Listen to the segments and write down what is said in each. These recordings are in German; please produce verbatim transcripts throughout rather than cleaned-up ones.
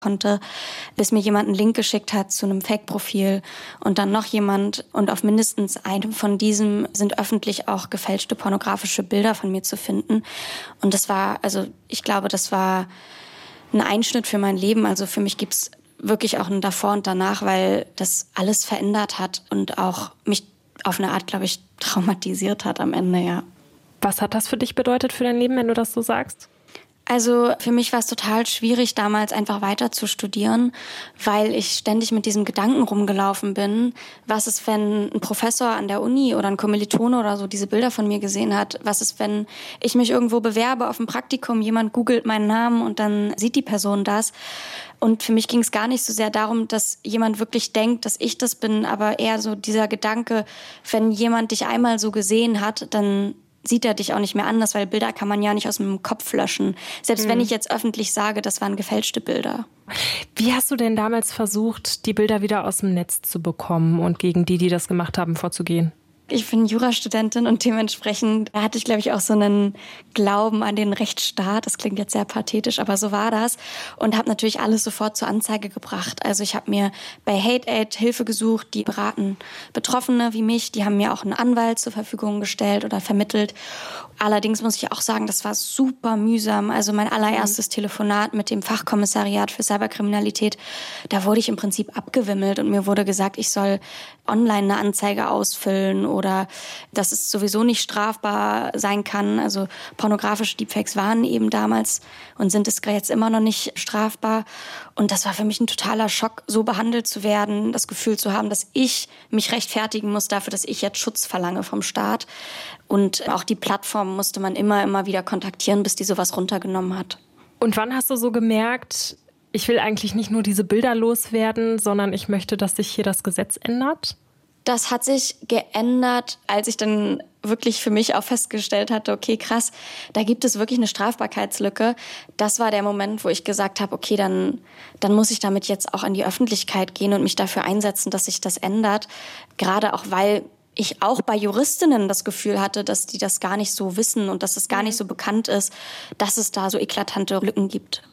konnte, bis mir jemand einen Link geschickt hat zu einem Fake-Profil und dann noch jemand. Und auf mindestens einem von diesem sind öffentlich auch gefälschte pornografische Bilder von mir zu finden. Und das war, also ich glaube, das war ein Einschnitt für mein Leben. Also für mich gibt's wirklich auch ein Davor und Danach, weil das alles verändert hat und auch mich auf eine Art, glaube ich, traumatisiert hat am Ende, ja. Was hat das für dich bedeutet für dein Leben, wenn du das so sagst? Also für mich war es total schwierig, damals einfach weiter zu studieren, weil ich ständig mit diesem Gedanken rumgelaufen bin, was ist, wenn ein Professor an der Uni oder ein Kommilitone oder so diese Bilder von mir gesehen hat? Was ist, wenn ich mich irgendwo bewerbe auf ein Praktikum, jemand googelt meinen Namen und dann sieht die Person das? Und für mich ging es gar nicht so sehr darum, dass jemand wirklich denkt, dass ich das bin, aber eher so dieser Gedanke, wenn jemand dich einmal so gesehen hat, dann sieht er dich auch nicht mehr anders, weil Bilder kann man ja nicht aus dem Kopf löschen. Selbst mhm. wenn ich jetzt öffentlich sage, das waren gefälschte Bilder. Wie hast du denn damals versucht, die Bilder wieder aus dem Netz zu bekommen und gegen die, die das gemacht haben, vorzugehen? Ich bin Jurastudentin und dementsprechend hatte ich, glaube ich, auch so einen Glauben an den Rechtsstaat. Das klingt jetzt sehr pathetisch, aber so war das. Und habe natürlich alles sofort zur Anzeige gebracht. Also ich habe mir bei Hate Aid Hilfe gesucht. Die beraten Betroffene wie mich. Die haben mir auch einen Anwalt zur Verfügung gestellt oder vermittelt. Allerdings muss ich auch sagen, das war super mühsam. Also mein allererstes mhm. Telefonat mit dem Fachkommissariat für Cyberkriminalität, da wurde ich im Prinzip abgewimmelt und mir wurde gesagt, ich soll online eine Anzeige ausfüllen oder dass es sowieso nicht strafbar sein kann. Also pornografische Deepfakes waren eben damals und sind es jetzt immer noch nicht strafbar. Und das war für mich ein totaler Schock, so behandelt zu werden, das Gefühl zu haben, dass ich mich rechtfertigen muss dafür, dass ich jetzt Schutz verlange vom Staat. Und auch die Plattform musste man immer, immer wieder kontaktieren, bis die sowas runtergenommen hat. Und wann hast du so gemerkt, ich will eigentlich nicht nur diese Bilder loswerden, sondern ich möchte, dass sich hier das Gesetz ändert? Das hat sich geändert, als ich dann wirklich für mich auch festgestellt hatte, okay, krass, da gibt es wirklich eine Strafbarkeitslücke. Das war der Moment, wo ich gesagt habe, okay, dann, dann muss ich damit jetzt auch an die Öffentlichkeit gehen und mich dafür einsetzen, dass sich das ändert. Gerade auch, weil ich auch bei Juristinnen das Gefühl hatte, dass die das gar nicht so wissen und dass es gar nicht so bekannt ist, dass es da so eklatante Lücken gibt.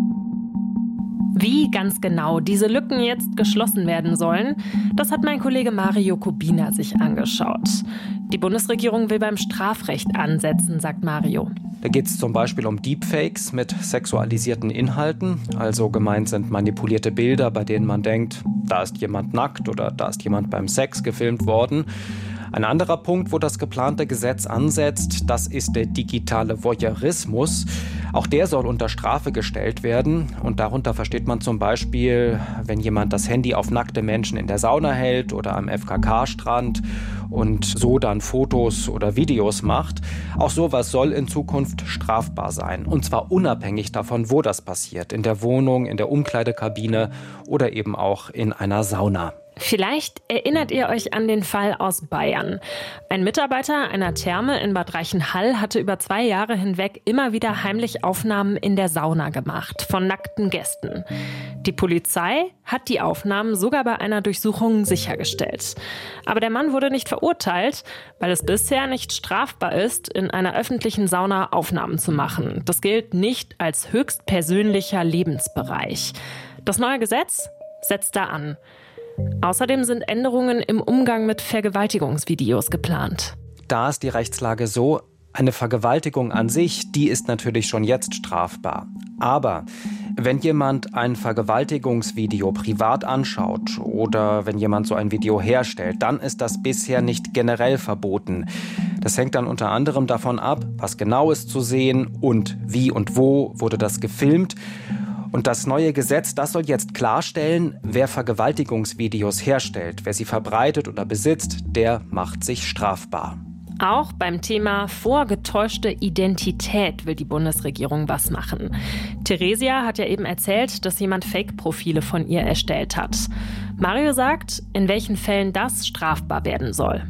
Wie ganz genau diese Lücken jetzt geschlossen werden sollen, das hat mein Kollege Mario Kubina sich angeschaut. Die Bundesregierung will beim Strafrecht ansetzen, sagt Mario. Da geht es zum Beispiel um Deepfakes mit sexualisierten Inhalten. Also gemeint sind manipulierte Bilder, bei denen man denkt, da ist jemand nackt oder da ist jemand beim Sex gefilmt worden. Ein anderer Punkt, wo das geplante Gesetz ansetzt, das ist der digitale Voyeurismus. Auch der soll unter Strafe gestellt werden. Und darunter versteht man zum Beispiel, wenn jemand das Handy auf nackte Menschen in der Sauna hält oder am F K K-Strand und so dann Fotos oder Videos macht. Auch sowas soll in Zukunft strafbar sein. Und zwar unabhängig davon, wo das passiert. In der Wohnung, in der Umkleidekabine oder eben auch in einer Sauna. Vielleicht erinnert ihr euch an den Fall aus Bayern. Ein Mitarbeiter einer Therme in Bad Reichenhall hatte über zwei Jahre hinweg immer wieder heimlich Aufnahmen in der Sauna gemacht, von nackten Gästen. Die Polizei hat die Aufnahmen sogar bei einer Durchsuchung sichergestellt. Aber der Mann wurde nicht verurteilt, weil es bisher nicht strafbar ist, in einer öffentlichen Sauna Aufnahmen zu machen. Das gilt nicht als höchstpersönlicher Lebensbereich. Das neue Gesetz setzt da an. Außerdem sind Änderungen im Umgang mit Vergewaltigungsvideos geplant. Da ist die Rechtslage so, eine Vergewaltigung an sich, die ist natürlich schon jetzt strafbar. Aber wenn jemand ein Vergewaltigungsvideo privat anschaut oder wenn jemand so ein Video herstellt, dann ist das bisher nicht generell verboten. Das hängt dann unter anderem davon ab, was genau ist zu sehen und wie und wo wurde das gefilmt. Und das neue Gesetz, das soll jetzt klarstellen, wer Vergewaltigungsvideos herstellt, wer sie verbreitet oder besitzt, der macht sich strafbar. Auch beim Thema vorgetäuschte Identität will die Bundesregierung was machen. Theresia hat ja eben erzählt, dass jemand Fake-Profile von ihr erstellt hat. Mario sagt, in welchen Fällen das strafbar werden soll.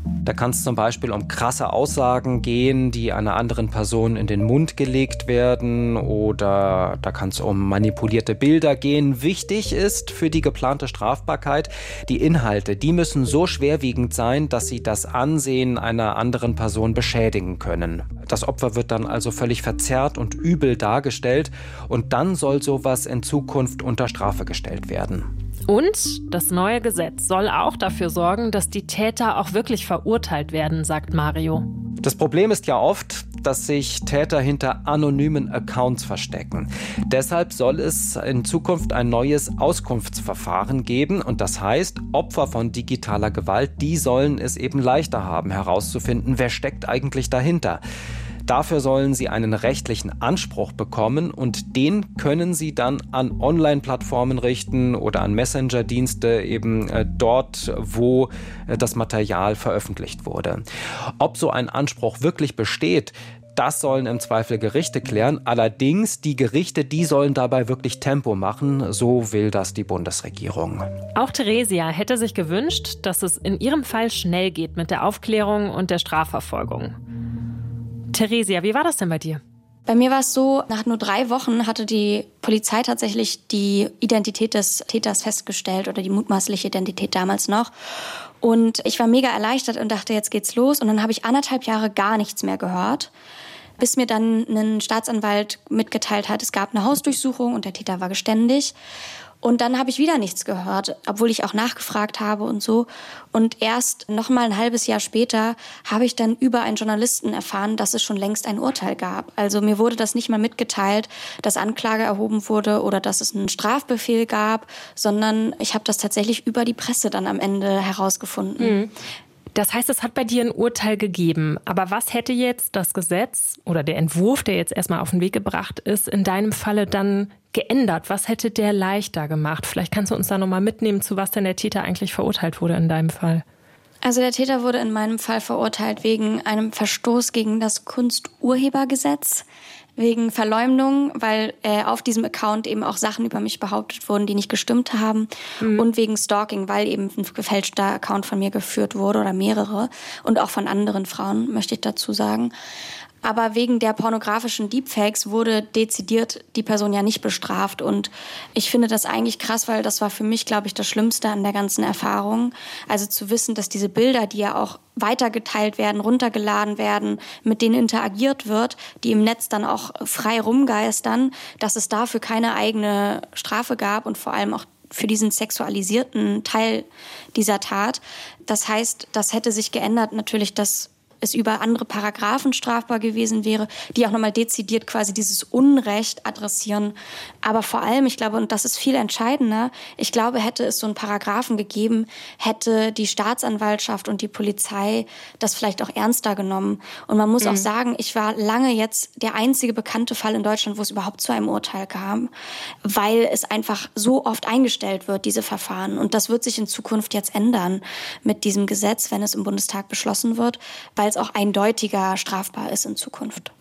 Da kann es zum Beispiel um krasse Aussagen gehen, die einer anderen Person in den Mund gelegt werden, oder da kann es um manipulierte Bilder gehen. Wichtig ist für die geplante Strafbarkeit, die Inhalte, die müssen so schwerwiegend sein, dass sie das Ansehen einer anderen Person beschädigen können. Das Opfer wird dann also völlig verzerrt und übel dargestellt, und dann soll sowas in Zukunft unter Strafe gestellt werden. Und das neue Gesetz soll auch dafür sorgen, dass die Täter auch wirklich verurteilt werden, sagt Mario. Das Problem ist ja oft, dass sich Täter hinter anonymen Accounts verstecken. Deshalb soll es in Zukunft ein neues Auskunftsverfahren geben. Und das heißt, Opfer von digitaler Gewalt, die sollen es eben leichter haben, herauszufinden, wer steckt eigentlich dahinter. Dafür sollen sie einen rechtlichen Anspruch bekommen, und den können sie dann an Online-Plattformen richten oder an Messenger-Dienste, eben äh, dort, wo äh, das Material veröffentlicht wurde. Ob so ein Anspruch wirklich besteht, das sollen im Zweifel Gerichte klären. Allerdings, die Gerichte, die sollen dabei wirklich Tempo machen. So will das die Bundesregierung. Auch Theresia hätte sich gewünscht, dass es in ihrem Fall schnell geht mit der Aufklärung und der Strafverfolgung. Theresia, wie war das denn bei dir? Bei mir war es so, nach nur drei Wochen hatte die Polizei tatsächlich die Identität des Täters festgestellt, oder die mutmaßliche Identität damals noch. Und ich war mega erleichtert und dachte, jetzt geht's los. Und dann habe ich anderthalb Jahre gar nichts mehr gehört, bis mir dann ein Staatsanwalt mitgeteilt hat, es gab eine Hausdurchsuchung und der Täter war geständig. Und dann habe ich wieder nichts gehört, obwohl ich auch nachgefragt habe und so. Und erst noch mal ein halbes Jahr später habe ich dann über einen Journalisten erfahren, dass es schon längst ein Urteil gab. Also mir wurde das nicht mal mitgeteilt, dass Anklage erhoben wurde oder dass es einen Strafbefehl gab, sondern ich habe das tatsächlich über die Presse dann am Ende herausgefunden. Mhm. Das heißt, es hat bei dir ein Urteil gegeben. Aber was hätte jetzt das Gesetz oder der Entwurf, der jetzt erstmal auf den Weg gebracht ist, in deinem Falle dann geändert? Was hätte der leichter gemacht? Vielleicht kannst du uns da nochmal mitnehmen, zu was denn der Täter eigentlich verurteilt wurde in deinem Fall. Also der Täter wurde in meinem Fall verurteilt wegen einem Verstoß gegen das Kunsturhebergesetz, wegen Verleumdung, weil äh, auf diesem Account eben auch Sachen über mich behauptet wurden, die nicht gestimmt haben, mhm. und wegen Stalking, weil eben ein gefälschter Account von mir geführt wurde oder mehrere und auch von anderen Frauen, möchte ich dazu sagen. Aber wegen der pornografischen Deepfakes wurde dezidiert die Person ja nicht bestraft. Und ich finde das eigentlich krass, weil das war für mich, glaube ich, das Schlimmste an der ganzen Erfahrung. Also zu wissen, dass diese Bilder, die ja auch weitergeteilt werden, runtergeladen werden, mit denen interagiert wird, die im Netz dann auch frei rumgeistern, dass es dafür keine eigene Strafe gab und vor allem auch für diesen sexualisierten Teil dieser Tat. Das heißt, das hätte sich geändert natürlich, dass es über andere Paragraphen strafbar gewesen wäre, die auch nochmal dezidiert quasi dieses Unrecht adressieren. Aber vor allem, ich glaube, und das ist viel entscheidender, ich glaube, hätte es so einen Paragraphen gegeben, hätte die Staatsanwaltschaft und die Polizei das vielleicht auch ernster genommen. Und man muss mhm. auch sagen, ich war lange jetzt der einzige bekannte Fall in Deutschland, wo es überhaupt zu einem Urteil kam, weil es einfach so oft eingestellt wird, diese Verfahren. Und das wird sich in Zukunft jetzt ändern mit diesem Gesetz, wenn es im Bundestag beschlossen wird, weil es auch eindeutiger strafbar ist in Zukunft.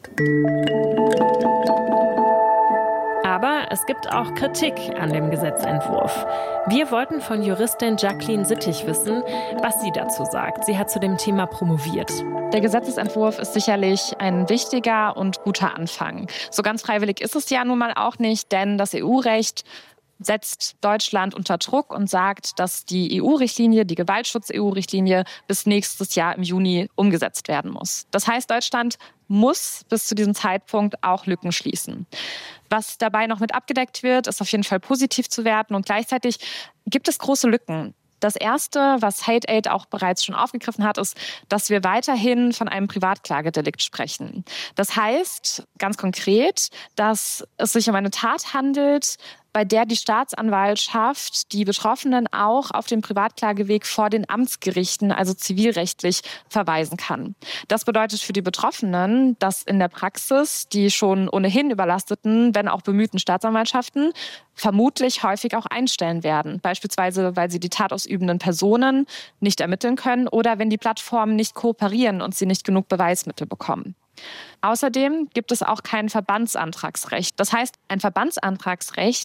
Aber es gibt auch Kritik an dem Gesetzentwurf. Wir wollten von Juristin Jacqueline Sittig wissen, was sie dazu sagt. Sie hat zu dem Thema promoviert. Der Gesetzesentwurf ist sicherlich ein wichtiger und guter Anfang. So ganz freiwillig ist es ja nun mal auch nicht, denn das E U-Recht setzt Deutschland unter Druck und sagt, dass die E U-Richtlinie, die Gewaltschutz-E U-Richtlinie, bis nächstes Jahr im Juni umgesetzt werden muss. Das heißt, Deutschland muss bis zu diesem Zeitpunkt auch Lücken schließen. Was dabei noch mit abgedeckt wird, ist auf jeden Fall positiv zu werten, und gleichzeitig gibt es große Lücken. Das Erste, was Hate-Aid auch bereits schon aufgegriffen hat, ist, dass wir weiterhin von einem Privatklagedelikt sprechen. Das heißt ganz konkret, dass es sich um eine Tat handelt, bei der die Staatsanwaltschaft die Betroffenen auch auf den Privatklageweg vor den Amtsgerichten, also zivilrechtlich, verweisen kann. Das bedeutet für die Betroffenen, dass in der Praxis die schon ohnehin überlasteten, wenn auch bemühten Staatsanwaltschaften vermutlich häufig auch einstellen werden. Beispielsweise, weil sie die tatausübenden Personen nicht ermitteln können oder wenn die Plattformen nicht kooperieren und sie nicht genug Beweismittel bekommen. Außerdem gibt es auch kein Verbandsantragsrecht. Das heißt, ein Verbandsantragsrecht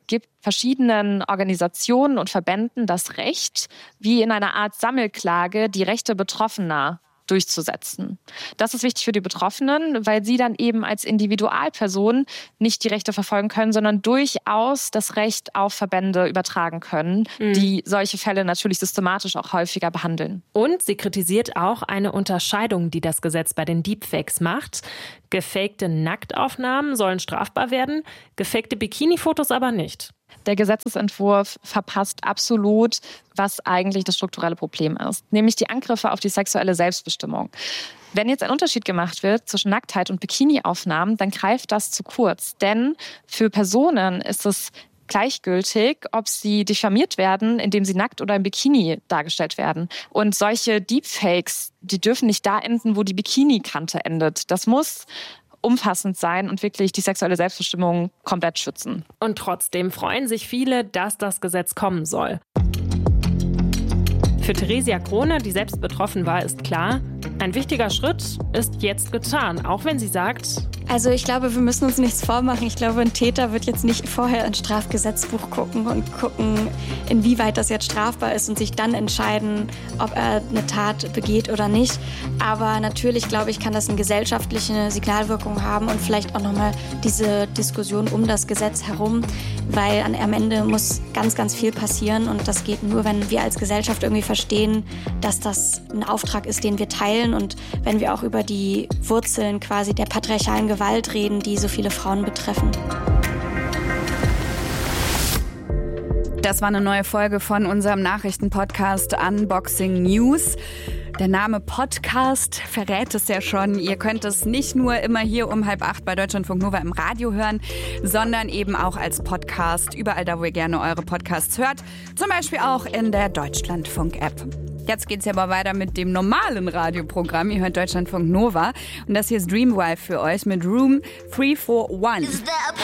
gibt verschiedenen Organisationen und Verbänden das Recht, wie in einer Art Sammelklage die Rechte Betroffener durchzusetzen. Das ist wichtig für die Betroffenen, weil sie dann eben als Individualperson nicht die Rechte verfolgen können, sondern durchaus das Recht auf Verbände übertragen können, mhm. die solche Fälle natürlich systematisch auch häufiger behandeln. Und sie kritisiert auch eine Unterscheidung, die das Gesetz bei den Deepfakes macht. Gefakte Nacktaufnahmen sollen strafbar werden, gefakte Bikini-Fotos aber nicht. Der Gesetzesentwurf verpasst absolut, was eigentlich das strukturelle Problem ist, nämlich die Angriffe auf die sexuelle Selbstbestimmung. Wenn jetzt ein Unterschied gemacht wird zwischen Nacktheit und Bikini-Aufnahmen, dann greift das zu kurz. Denn für Personen ist es gleichgültig, ob sie diffamiert werden, indem sie nackt oder im Bikini dargestellt werden. Und solche Deepfakes, die dürfen nicht da enden, wo die Bikini-Kante endet. Das muss umfassend sein und wirklich die sexuelle Selbstbestimmung komplett schützen. Und trotzdem freuen sich viele, dass das Gesetz kommen soll. Für Theresia Krone, die selbst betroffen war, ist klar, ein wichtiger Schritt ist jetzt getan, auch wenn sie sagt: Also ich glaube, wir müssen uns nichts vormachen. Ich glaube, ein Täter wird jetzt nicht vorher ins Strafgesetzbuch gucken und gucken, inwieweit das jetzt strafbar ist und sich dann entscheiden, ob er eine Tat begeht oder nicht. Aber natürlich, glaube ich, kann das eine gesellschaftliche Signalwirkung haben und vielleicht auch nochmal diese Diskussion um das Gesetz herum, weil am Ende muss ganz, ganz viel passieren und das geht nur, wenn wir als Gesellschaft irgendwie verstehen, dass das ein Auftrag ist, den wir teilen und wenn wir auch über die Wurzeln quasi der patriarchalen Gewalt reden, die so viele Frauen betreffen. Das war eine neue Folge von unserem Nachrichtenpodcast Unboxing News. Der Name Podcast verrät es ja schon. Ihr könnt es nicht nur immer hier um halb acht bei Deutschlandfunk Nova im Radio hören, sondern eben auch als Podcast überall da, wo ihr gerne eure Podcasts hört. Zum Beispiel auch in der Deutschlandfunk-App. Jetzt geht's ja aber weiter mit dem normalen Radioprogramm. Ihr hört Deutschlandfunk Nova. Und das hier ist Dreamwife für euch mit Room drei vier eins.